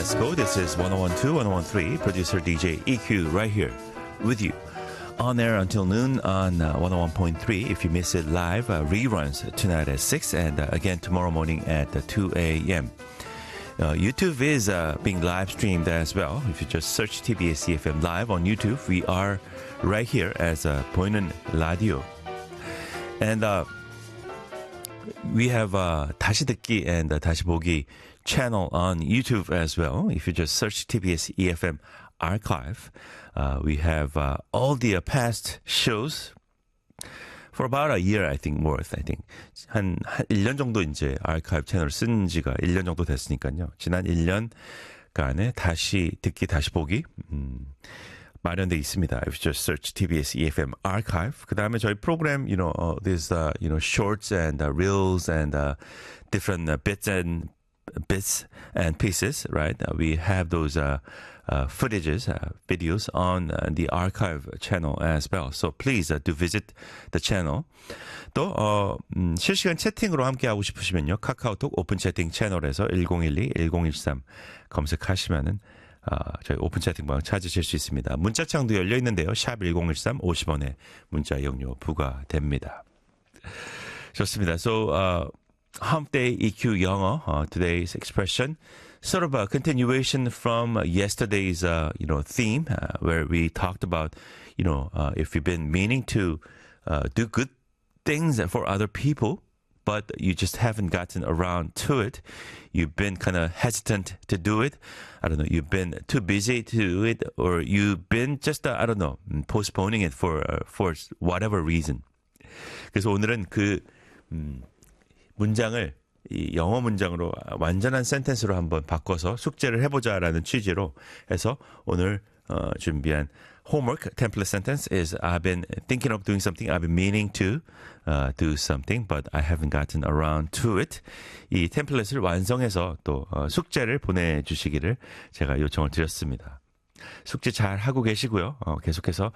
Disco. This is 1012, 1013. Producer DJ EQ right here with you. On air until noon on 101.3. If you miss it live, reruns tonight at 6 and again tomorrow morning at 2 a.m. YouTube is being live streamed as well. If you just search TBS EFM live on YouTube, we are right here as 보이는 라디오. And we have 다시 듣기 and 다시 보기 channel on YouTube as well. If you just search TBS EFM archive, we have all the past shows for about a year, I think, worth. I think 한 1년 정도 이제 아카이브 채널을 쓴 지가 1년 정도 됐으니까요. 지난 1년간에 다시 듣기, 다시 보기 마련돼 있습니다. If you just search TBS EFM archive. 그 다음에 저희 프로그램, there's shorts and reels and different bits and pieces, right? We have those footages, videos on the archive channel as well. So please do visit the channel. 또 실시간 채팅으로 함께하고 싶으시면요. 카카오톡 오픈 채팅 채널에서 1012-1013 검색하시면은 저희 오픈 채팅방 찾으실 수 있습니다. 문자창도 열려 있는데요. 샵 1013 50원에 문자 이용료 부과됩니다. 좋습니다. So Hump Day EQ 영어, today's expression, sort of a continuation from yesterday's, theme, where we talked about, if you've been meaning to do good things for other people, but you just haven't gotten around to it. You've been kind of hesitant to do it. I don't know. You've been too busy to do it, or you've been just, postponing it for whatever reason. 그래서 오늘은 그 문장을 이 영어 문장으로 완전한 센텐스로 한번 바꿔서 숙제를 해보자라는 취지로 해서 오늘 준비한 homework template sentence is I've been thinking of doing something, I've been meaning to do something, but I haven't gotten around to it. 이 템플릿을 완성해서 또 숙제를 보내주시기를 제가 요청을 드렸습니다. 숙제 잘 하고 계시고요. 계속해서